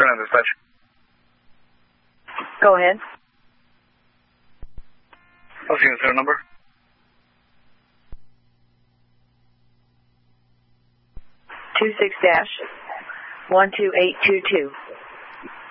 on dispatch. Go ahead. What's the unit number? 26-12822.